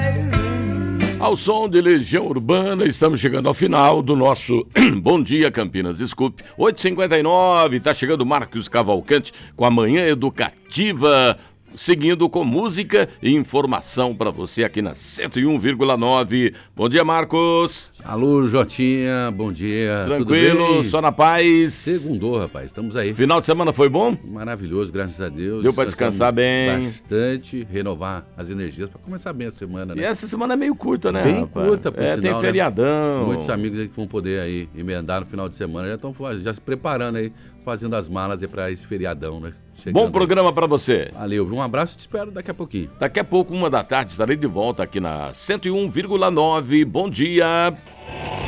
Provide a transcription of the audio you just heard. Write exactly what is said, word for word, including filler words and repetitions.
Ao som de Legião Urbana, estamos chegando ao final do nosso Bom Dia Campinas. Desculpe, oito e cinquenta e nove, está chegando Marcos Cavalcante com a Manhã Educativa, seguindo com música e informação para você aqui na cento e um vírgula nove. Bom dia, Marcos. Alô, Jotinha, bom dia. Tranquilo, tudo bem? Só na paz. Segundou, rapaz, estamos aí. Final de semana foi bom? Maravilhoso, graças a Deus. Deu para descansar bem? Bastante, renovar as energias para começar bem a semana, né? E essa semana é meio curta, né? Bem rapaz? curta, por É, sinal, tem feriadão. Né? Muitos amigos aí que vão poder aí emendar no final de semana, já estão já se preparando aí, fazendo as malas aí para esse feriadão, né? Chegando Bom programa para você. Valeu, um abraço e te espero daqui a pouquinho. Daqui a pouco, uma da tarde, estarei de volta aqui na cento e um vírgula nove. Bom dia.